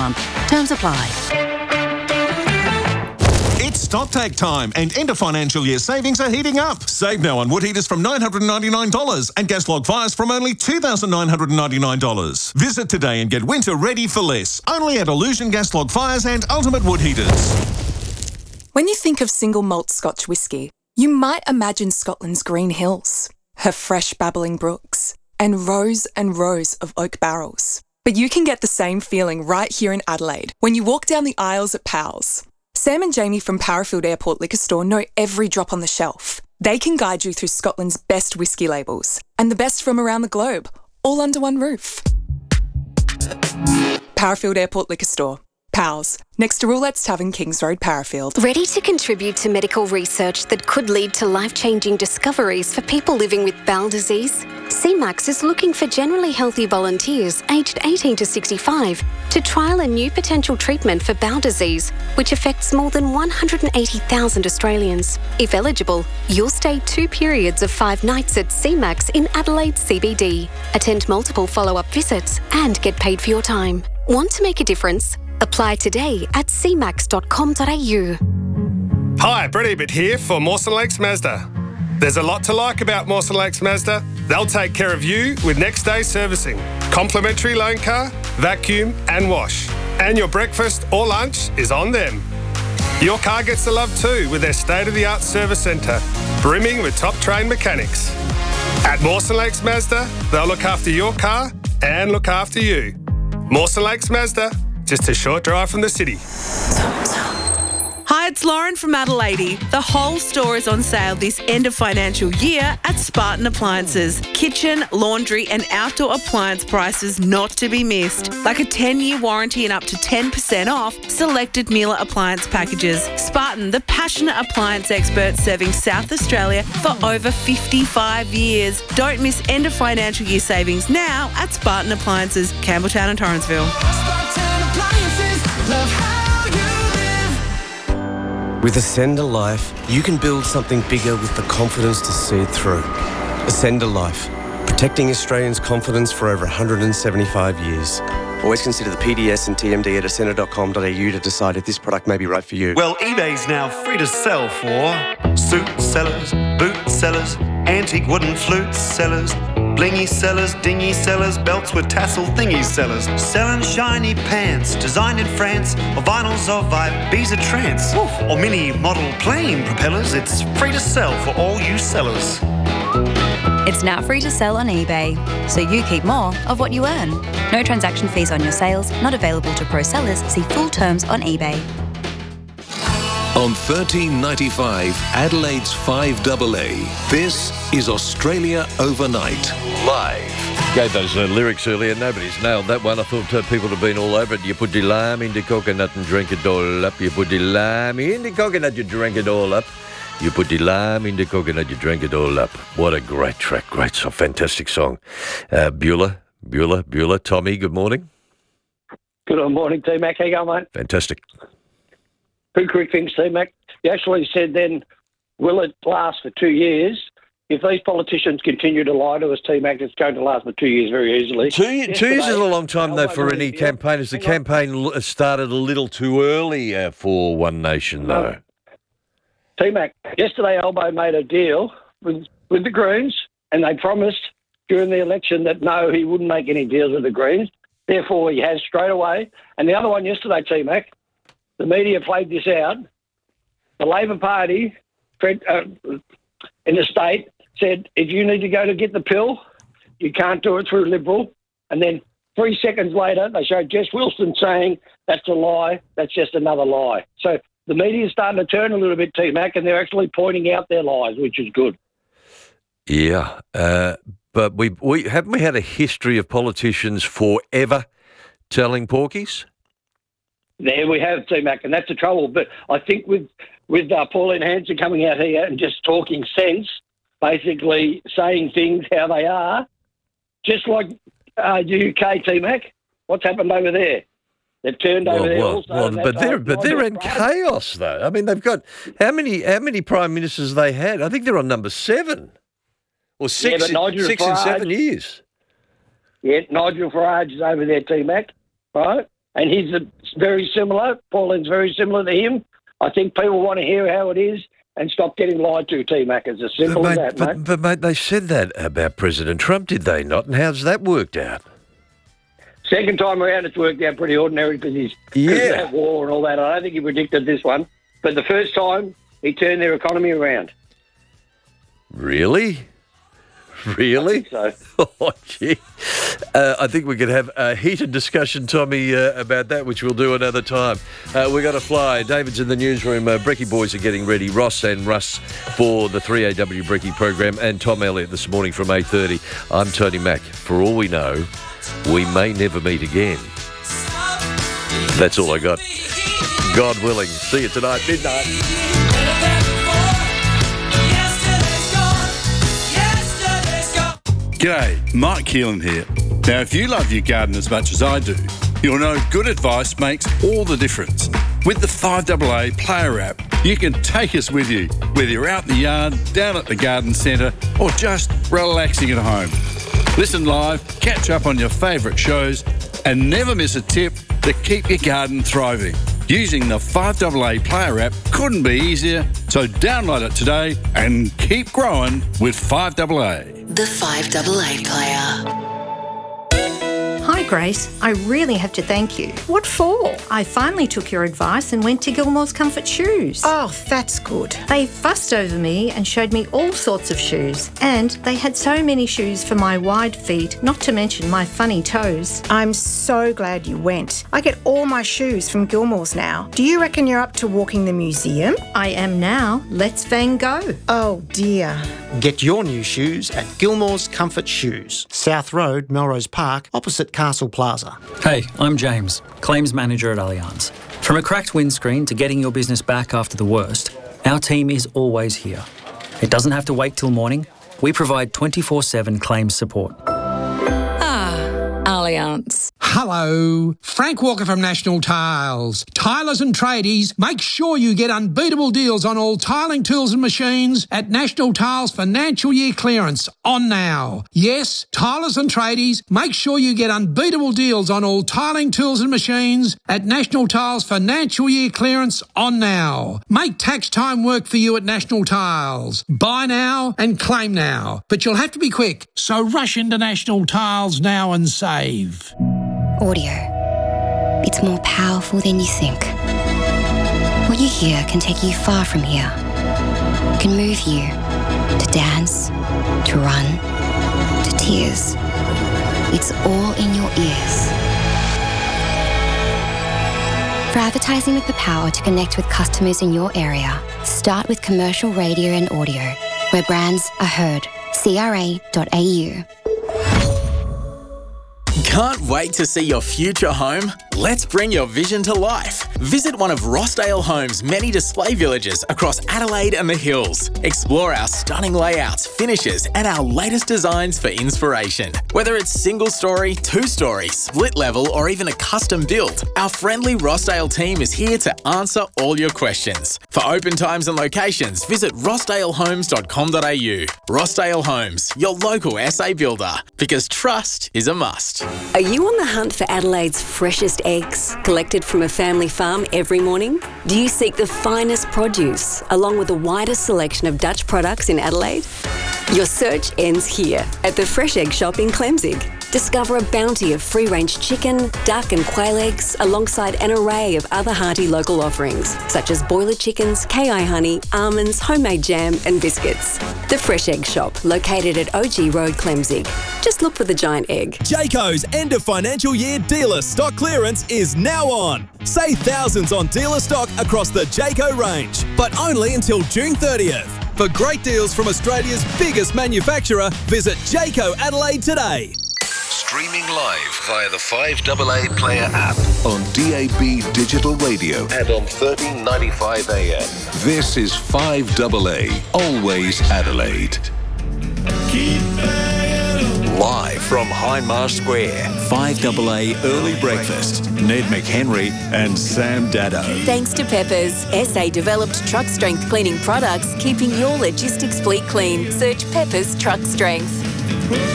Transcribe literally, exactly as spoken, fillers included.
month. Terms apply. It's StockTake time, and end of financial year savings are heating up. Save now on wood heaters from nine hundred ninety-nine dollars and gas log fires from only two thousand nine hundred ninety-nine dollars. Visit today and get winter ready for less. Only at Illusion Gas Log Fires and Ultimate Wood Heaters. When you think of single malt Scotch whisky, you might imagine Scotland's green hills, her fresh babbling brooks, and rows and rows of oak barrels. But you can get the same feeling right here in Adelaide when you walk down the aisles at Powell's. Sam and Jamie from Powerfield Airport Liquor Store know every drop on the shelf. They can guide you through Scotland's best whisky labels and the best from around the globe, all under one roof. Powerfield Airport Liquor Store. Powell's, next to Roulette's Tavern, Kings Road, Powerfield. Ready to contribute to medical research that could lead to life-changing discoveries for people living with bowel disease? C MAX is looking for generally healthy volunteers aged eighteen to sixty-five to trial a new potential treatment for bowel disease, which affects more than one hundred eighty thousand Australians. If eligible, you'll stay two periods of five nights at C MAX in Adelaide C B D, attend multiple follow-up visits and get paid for your time. Want to make a difference? Apply today at c max dot com dot a u. Hi, Brett Ebert here for Mawson Lakes Mazda. There's a lot to like about Mawson Lakes Mazda. They'll take care of you with next day servicing, complimentary loan car, vacuum and wash. And your breakfast or lunch is on them. Your car gets the love too with their state-of-the-art service centre, brimming with top-trained mechanics. At Mawson Lakes Mazda, they'll look after your car and look after you. Mawson Lakes Mazda, just a short drive from the city. Hi, it's Lauren from Adelaide. The whole store is on sale this end of financial year at Spartan Appliances. Kitchen, laundry and outdoor appliance prices not to be missed. Like a ten-year warranty and up to ten percent off selected Miele appliance packages. Spartan, the passionate appliance expert serving South Australia for over fifty-five years. Don't miss end of financial year savings now at Spartan Appliances, Campbelltown and Torrensville. Spartan Appliances, love how you live. With Ascender Life, you can build something bigger with the confidence to see it through. Ascender Life, protecting Australians' confidence for over one hundred seventy-five years. Always consider the P D S and T M D at ascender dot com dot a u to decide if this product may be right for you. Well, eBay's now free to sell for suit sellers, boot sellers, antique wooden flute sellers, blingy sellers, dingy sellers, belts with tassel thingy sellers, selling shiny pants designed in France, or vinyls of Ibiza trance, or mini model plane propellers. It's free to sell for all you sellers. It's now free to sell on eBay, so you keep more of what you earn. No transaction fees on your sales, not available to pro sellers. See full terms on eBay. On thirteen ninety-five, Adelaide's five A A, this is Australia Overnight, live. Gave those uh, lyrics earlier. Nobody's nailed that one. I thought uh, people would have been all over it. You put the lime in the coconut and drink it all up. You put the lime in the coconut, you drink it all up. You put the lime in the coconut, you drink it all up. What a great track, great song, fantastic song. Uh, Beulah, Beulah, Beulah. Tommy, good morning. Good morning, T-Mac. How you going, mate? Fantastic. Two quick things, T-Mac. You actually said then, will it last for two years? If these politicians continue to lie to us, T-Mac, it's going to last for two years very easily. Two, two years is a long time, though, Albo for any yeah. campaigners. The Hang campaign l- started a little too early uh, for One Nation, though. No. T-Mac, yesterday Albo made a deal with, with the Greens, and they promised during the election that no, he wouldn't make any deals with the Greens. Therefore, he has straight away. And the other one yesterday, T-Mac, the media played this out. The Labor Party Fred, uh, in the state said, if you need to go to get the pill, you can't do it through Liberal. And then three seconds later, they showed Jess Wilson saying, that's a lie, that's just another lie. So the media is starting to turn a little bit, T-Mac, and they're actually pointing out their lies, which is good. Yeah, uh, but we we haven't we had a history of politicians forever telling porkies? There we have, T-Mac, and that's the trouble. But I think with with uh, Pauline Hanson coming out here and just talking sense, basically saying things how they are, just like uh, U K, T-Mac, what's happened over there? They've turned well, over there well, also. well, and but they're but they're in private. chaos though. I mean, they've got how many how many prime ministers they had? I think they're on number seven or six, Yeah, in, six in Farage, seven years. Yeah, Nigel Farage is over there, T-Mac, right? and he's a, very similar. Pauline's very similar to him. I think people want to hear how it is and stop getting lied to, T-Mac. It's as simple but, mate, as that, but, mate. But, mate, they said that about President Trump, did they not? And how's that worked out? Second time around, it's worked out pretty ordinary because he's Yeah. because of that war and all that. I don't think he predicted this one. But the first time, he turned their economy around. Really? Really? I think so. Oh, gee. Uh, I think we could have a heated discussion, Tommy, uh, about that, which we'll do another time. Uh, we're going to fly. David's in the newsroom. Uh, Brekkie boys are getting ready. Ross and Russ for the three A W Brekkie program, and Tom Elliott this morning from eight thirty. I'm Tony Mack. For all we know, we may never meet again. That's all I got. God willing. See you tonight, midnight. G'day, Mike Keelan here. Now, if you love your garden as much as I do, you'll know good advice makes all the difference. With the five A A Player app, you can take us with you, whether you're out in the yard, down at the garden centre, or just relaxing at home. Listen live, catch up on your favourite shows, and never miss a tip to keep your garden thriving. Using the five A A Player app couldn't be easier, so download it today and keep growing with five A A. The five A A Player. Hi Grace, I really have to thank you. What for? I finally took your advice and went to Gilmore's Comfort Shoes. Oh, that's good. They fussed over me and showed me all sorts of shoes, and they had so many shoes for my wide feet, not to mention my funny toes. I'm so glad you went. I get all my shoes from Gilmore's now. Do you reckon you're up to walking the museum? I am now. Let's Van Gogh. Oh dear. Get your new shoes at Gilmore's Comfort Shoes, South Road, Melrose Park, opposite Castle Plaza. Hey, I'm James, Claims Manager at Allianz. From a cracked windscreen to getting your business back after the worst, our team is always here. It doesn't have to wait till morning. We provide twenty-four seven claims support. Ah, Allianz. Hello, Frank Walker from National Tiles. Tilers and tradies, make sure you get unbeatable deals on all tiling tools and machines at National Tiles Financial Year Clearance on now. Yes, tilers and tradies, make sure you get unbeatable deals on all tiling tools and machines at National Tiles Financial Year Clearance on now. Make tax time work for you at National Tiles. Buy now and claim now, but you'll have to be quick, so rush into National Tiles now and save. Audio. It's more powerful than you think. What you hear can take you far from here. It can move you to dance, to run, to tears. It's all in your ears. For advertising with the power to connect with customers in your area, start with commercial radio and audio, where brands are heard. C R A dot A U. Can't wait to see your future home? Let's bring your vision to life. Visit one of Rossdale Homes' many display villages across Adelaide and the Hills. Explore our stunning layouts, finishes, and our latest designs for inspiration. Whether it's single story, two story, split level, or even a custom build, our friendly Rossdale team is here to answer all your questions. For open times and locations, visit rossdale homes dot com dot a u. Rossdale Homes, your local S A builder, because trust is a must. Are you on the hunt for Adelaide's freshest eggs, collected from a family farm every morning? Do you seek the finest produce, along with the widest selection of Dutch products in Adelaide? Your search ends here, at the Fresh Egg Shop in Clemzig. Discover a bounty of free-range chicken, duck and quail eggs, alongside an array of other hearty local offerings, such as boiler chickens, K I honey, almonds, homemade jam and biscuits. The Fresh Egg Shop, located at O G Road, Clemzig. Just look for the giant egg. Jayco's end of financial year dealer stock clearance is now on. Save thousands on dealer stock across the Jayco range, but only until June thirtieth. For great deals from Australia's biggest manufacturer, visit Jayco Adelaide today. Streaming live via the five A A Player app on D A B Digital Radio and on thirteen ninety-five A M. This is five A A, always Adelaide. Live from Hindmarsh Square, five A A Early Breakfast. Ned McHenry and Sam Dado. Thanks to Peppers, S A-developed truck strength cleaning products, keeping your logistics fleet clean. Search Peppers Truck Strength.